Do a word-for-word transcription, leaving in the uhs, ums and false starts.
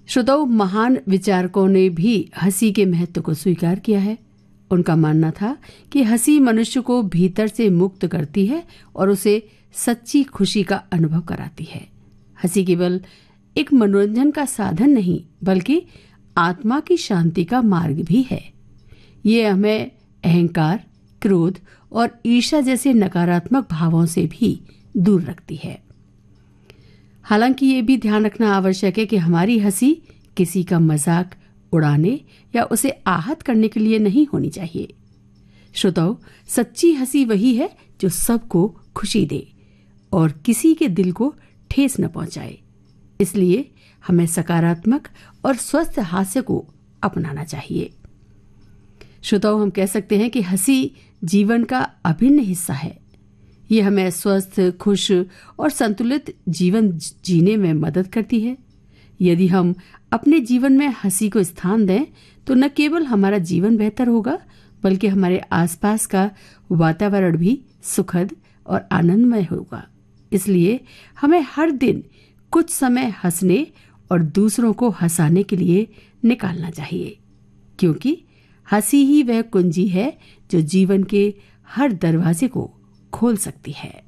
श्रोताओं, महान विचारकों ने भी हंसी के महत्व को स्वीकार किया है। उनका मानना था कि हंसी मनुष्य को भीतर से मुक्त करती है और उसे सच्ची खुशी का अनुभव कराती है। हंसी केवल एक मनोरंजन का साधन नहीं, बल्कि आत्मा की शांति का मार्ग भी है। ये हमें अहंकार, क्रोध और ईर्ष्या जैसे नकारात्मक भावों से भी दूर रखती है। हालांकि ये भी ध्यान रखना आवश्यक है कि हमारी हंसी किसी का मजाक उड़ाने या उसे आहत करने के लिए नहीं होनी चाहिए। श्रोताओ, सच्ची हंसी वही है जो सबको खुशी दे और किसी के दिल को ठेस न पहुंचाए। इसलिए हमें सकारात्मक और स्वस्थ हास्य को अपनाना चाहिए। श्रोताओं, हम कह सकते हैं कि हंसी जीवन का अभिन्न हिस्सा है। ये हमें स्वस्थ, खुश और संतुलित जीवन जीने में मदद करती है। यदि हम अपने जीवन में हंसी को स्थान दें तो न केवल हमारा जीवन बेहतर होगा, बल्कि हमारे आसपास का वातावरण भी सुखद और आनंदमय होगा। इसलिए हमें हर दिन कुछ समय हंसने और दूसरों को हंसाने के लिए निकालना चाहिए, क्योंकि हंसी ही वह कुंजी है जो जीवन के हर दरवाजे को खोल सकती है।